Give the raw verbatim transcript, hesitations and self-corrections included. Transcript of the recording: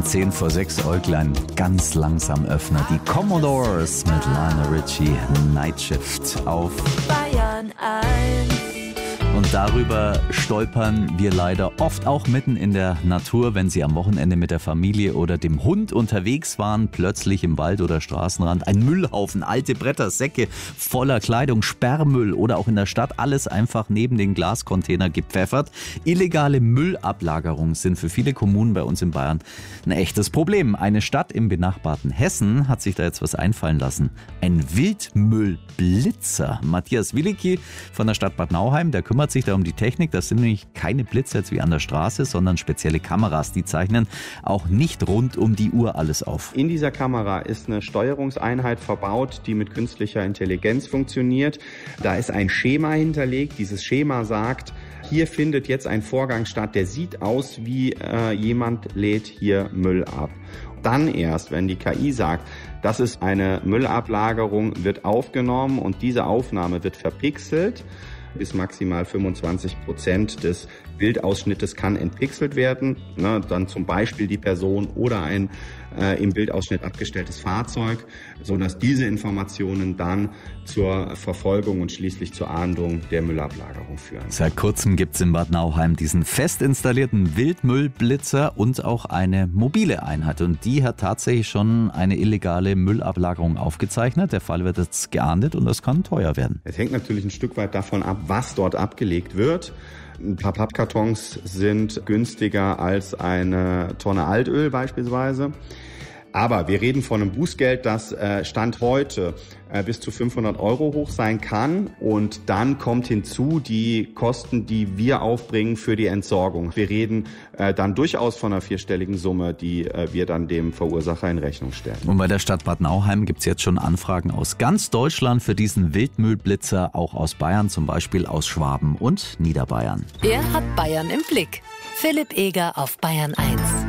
zehn vor sechs, Äuglein ganz langsam öffnen. Die Commodores mit Lionel Richie, Night Shift auf Bayern eins. Und darüber stolpern wir leider oft auch mitten in der Natur, wenn Sie am Wochenende mit der Familie oder dem Hund unterwegs waren, plötzlich im Wald oder Straßenrand ein Müllhaufen, alte Bretter, Säcke voller Kleidung, Sperrmüll oder auch in der Stadt alles einfach neben den Glascontainer gepfeffert. Illegale Müllablagerungen sind für viele Kommunen bei uns in Bayern ein echtes Problem. Eine Stadt im benachbarten Hessen hat sich da jetzt was einfallen lassen. Ein Wildmüllblitzer. Matthias Wilicki von der Stadt Bad Nauheim, der kümmert sich da um die Technik. Das sind nämlich keine Blitzer jetzt wie an der Straße, sondern spezielle Kameras. Die zeichnen auch nicht rund um die Uhr alles auf. In dieser Kamera ist eine Steuerungseinheit verbaut, die mit künstlicher Intelligenz funktioniert. Da ist ein Schema hinterlegt. Dieses Schema sagt, hier findet jetzt ein Vorgang statt, der sieht aus wie äh, jemand lädt hier Müll ab. Dann erst, wenn die K I sagt, das ist eine Müllablagerung, wird aufgenommen und diese Aufnahme wird verpixelt. Bis maximal fünfundzwanzig Prozent des Bildausschnittes kann entpixelt werden. Ne, dann zum Beispiel die Person oder ein äh, im Bildausschnitt abgestelltes Fahrzeug, sodass diese Informationen dann zur Verfolgung und schließlich zur Ahndung der Müllablagerung führen. Seit kurzem gibt es in Bad Nauheim diesen fest installierten Wildmüllblitzer und auch eine mobile Einheit. Und die hat tatsächlich schon eine illegale Müllablagerung aufgezeichnet. Der Fall wird jetzt geahndet und das kann teuer werden. Es hängt natürlich ein Stück weit davon ab, was dort abgelegt wird. Ein paar Pappkartons sind günstiger als eine Tonne Altöl beispielsweise. Aber wir reden von einem Bußgeld, das äh, Stand heute äh, bis zu fünfhundert Euro hoch sein kann. Und dann kommt hinzu die Kosten, die wir aufbringen für die Entsorgung. Wir reden äh, dann durchaus von einer vierstelligen Summe, die äh, wir dann dem Verursacher in Rechnung stellen. Und bei der Stadt Bad Nauheim gibt es jetzt schon Anfragen aus ganz Deutschland für diesen Wildmüllblitzer, auch aus Bayern, zum Beispiel aus Schwaben und Niederbayern. Er hat Bayern im Blick. Philipp Eger auf Bayern eins.